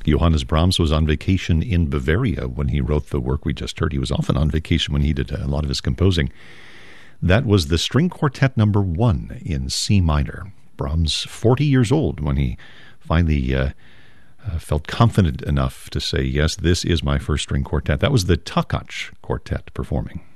Johannes Brahms was on vacation in Bavaria when he wrote the work we just heard. He was often on vacation when he did a lot of his composing. That was the String Quartet number 1 in C minor. Brahms, 40 years old when he finally felt confident enough to say, yes, this is my first string quartet. That was the Takacs Quartet performing.